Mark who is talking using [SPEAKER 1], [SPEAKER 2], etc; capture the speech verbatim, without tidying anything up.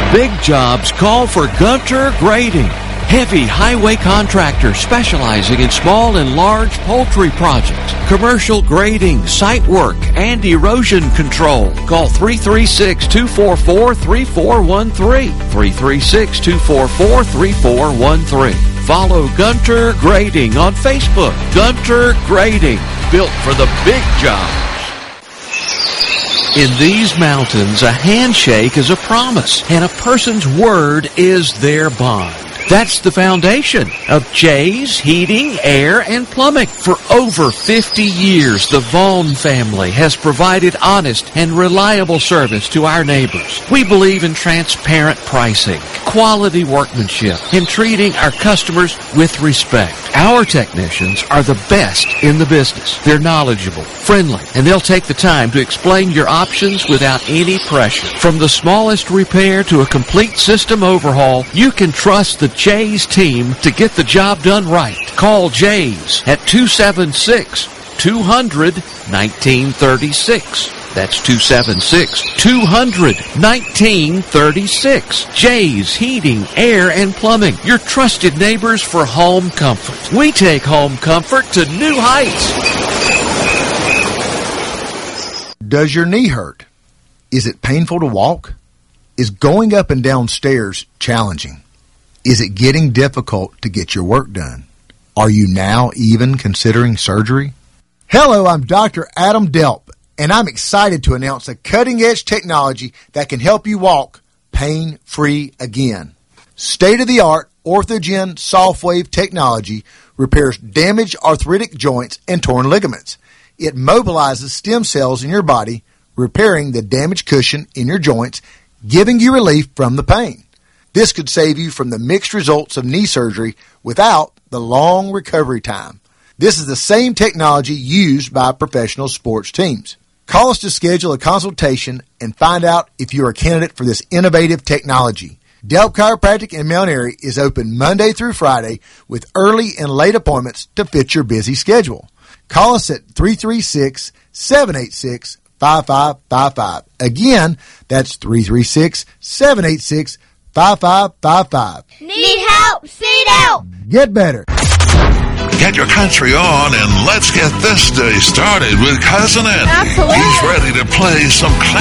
[SPEAKER 1] big jobs, call for Gunter Grading. Heavy highway contractor specializing in small and large poultry projects, commercial grading, site work, and erosion control. Call three three six, two four four, three four one three. three three six, two four four, three four one three. Follow Gunter Grading on Facebook. Gunter Grading, built for the big jobs. In these mountains, a handshake is a promise, and a person's word is their bond. That's the foundation of Jay's Heating, Air, and Plumbing. For over fifty years, the Vaughn family has provided honest and reliable service to our neighbors. We believe in transparent pricing, quality workmanship, and treating our customers with respect. Our technicians are the best in the business. They're knowledgeable, friendly, and they'll take the time to explain your options without any pressure. From the smallest repair to a complete system overhaul, you can trust the Jay's team to get the job done right. Call Jay's at two seven six, two hundred, nineteen thirty-six. That's two seven six, two hundred, nineteen thirty-six. Jay's Heating, Air, and Plumbing. Your trusted neighbors for home comfort. We take home comfort to new heights.
[SPEAKER 2] Does your knee hurt? Is it painful to walk? Is going up and down stairs challenging? Is it getting difficult to get your work done? Are you now even considering surgery? Hello, I'm Doctor Adam Delp, and I'm excited to announce a cutting-edge technology that can help you walk pain-free again. State-of-the-art Orthogen SoftWave technology repairs damaged arthritic joints and torn ligaments. It mobilizes stem cells in your body, repairing the damaged cushion in your joints, giving you relief from the pain. This could save you from the mixed results of knee surgery without the long recovery time. This is the same technology used by professional sports teams. Call us to schedule a consultation and find out if you're a candidate for this innovative technology. Delp Chiropractic in Mount Airy is open Monday through Friday with early and late appointments to fit your busy schedule. Call us at three three six, seven eight six, five five five five. Again, that's three three six, seven eight six, five five five five.
[SPEAKER 3] Need help? Seat out.
[SPEAKER 2] Get better.
[SPEAKER 4] Get your country on and let's get this day started with Cousin Eddie.
[SPEAKER 3] Absolutely.
[SPEAKER 4] He's ready to play some